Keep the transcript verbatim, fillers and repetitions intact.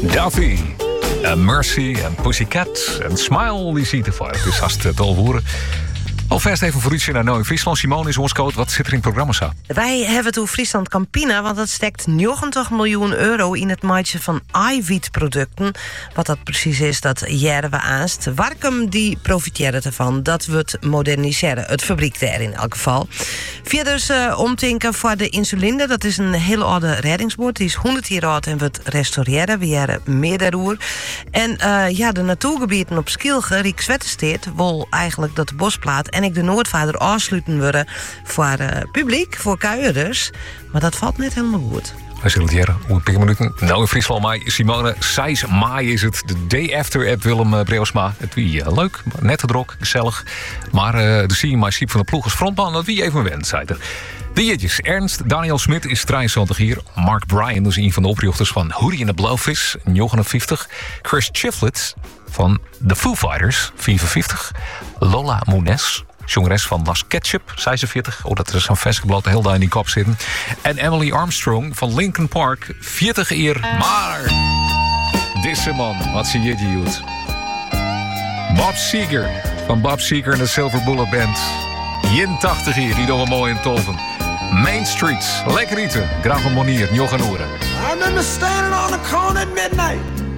Duffy, en Mercy en Pussycat en Smile, die ziet ervan. Het is hartstikke dol horen. Alvast even voor naar nou in Friesland. Simone is ons code. Wat zit er in het programma zo? Wij hebben het over Friesland Campina, want dat stekt negentig miljoen euro in het maatje van eiwitproducten. Wat dat precies is, dat jaren we aanst. Warkum die profiteerde ervan. Dat we het moderniseren. Het fabriek daar in elk geval. Verder uh, omtinken voor de insuline. Dat is een hele oude reddingsboot. Die is honderd jaar oud en we het restaureren. We jaren meer daarover. En uh, ja, de natuurgebieden op Skilge, Rijkswettensteed, wil eigenlijk dat de bosplaat en ik de Noordvader afsluiten worden voor uh, publiek, voor kuierders. Maar dat valt net helemaal goed. Wij zullen het jaren om een paar minuten. Nou in Friesland, maar Simone, zes maai is het. De day after app Willem Breusma. Het wie uh, leuk, net te drok, gezellig. Maar uh, de zie maar Siep van de ploeg als frontman, dat wie even wend, zei er. De jetjes. Ernst Daniel Smit is drieënzwanzig hier. Mark Bryan is een van de oprichters van Hootie and the Blowfish, negenenvijftig. Chris Chiflett van The Foo Fighters, vierenvijftig. Lola Mones, jongeres van Las Ketchup, zesenveertig. Oh, dat is zo'n vestgebloot heel daar in die kop zitten. En Emily Armstrong van Linkin Park, veertig jaar. Maar deze man, wat zie je die doet? Bob Seger van Bob Seger en de Silver Bullet Band. tachtig jaar, die doen we mooi in Tolven. Main Street, lekker eten. Graag een monier, Jochen Oeren. I remember standing on the corner at midnight